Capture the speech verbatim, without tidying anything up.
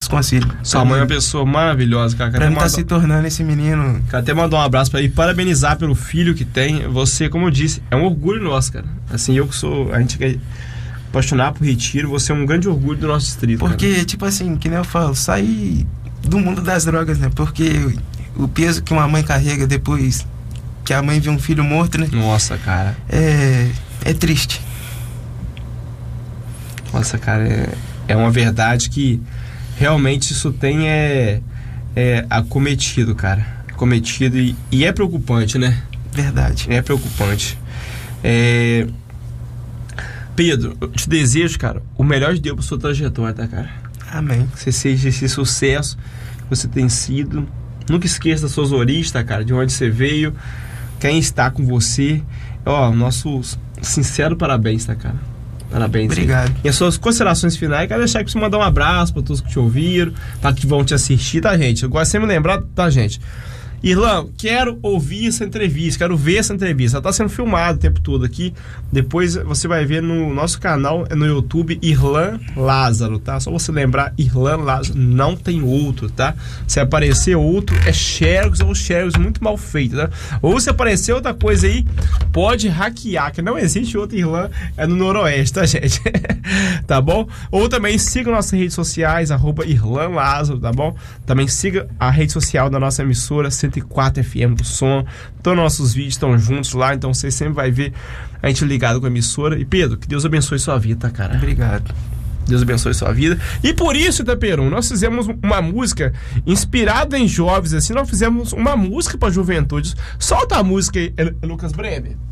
conselhos. Sua mãe é uma pessoa maravilhosa, cara. Pra mim tá se tornando esse menino. Cara, até mandar um abraço pra ele, parabenizar pelo filho que tem. Você, como eu disse, é um orgulho nosso, cara. Assim, eu que sou, a gente quer apaixonar por Retiro, você é um grande orgulho do nosso distrito. Porque, cara. tipo assim, que nem eu falo, sair do mundo das drogas, né? Porque o peso que uma mãe carrega depois que a mãe vê um filho morto, né? Nossa, cara. É, é triste. Nossa, cara, é, é uma verdade que realmente isso tem é, é acometido, cara. Acometido e, e é preocupante, né? Verdade. É preocupante. É... Pedro, eu te desejo, cara, o melhor de Deus pra sua trajetória, tá, cara? Amém. Que você seja esse sucesso que você tem sido. Nunca esqueça das suas origens, tá, cara? De onde você veio, quem está com você. Ó, nossos sinceros parabéns, tá, cara? Parabéns. Obrigado. Aí. E as suas considerações finais, quero deixar aqui pra você mandar um abraço pra todos que te ouviram, tá, que vão te assistir, tá, gente? Eu gosto de sempre lembrar, tá, gente? Irlan, quero ouvir essa entrevista, quero ver essa entrevista. Ela tá sendo filmada o tempo todo aqui. Depois você vai ver no nosso canal, no YouTube, Irlan Lázaro, tá? Só você lembrar, Irlan Lázaro, não tem outro, tá? Se aparecer outro, é Xerox ou Xerox muito mal feito, tá? Ou se aparecer outra coisa aí, pode hackear, que não existe outro Irlan, é no Noroeste, tá, gente? Tá bom? Ou também siga nossas redes sociais, arroba Irlan Lázaro, tá bom? Também siga a rede social da nossa emissora, cento e quatro F M do Som. Todos nossos vídeos estão juntos lá, então você sempre vai ver a gente ligado com a emissora. E Pedro, que Deus abençoe sua vida, tá, cara? Obrigado. Deus abençoe sua vida. E por isso, Itaperum, nós fizemos uma música inspirada em jovens, assim, nós fizemos uma música pra juventude. Solta a música aí, Lucas Bremer.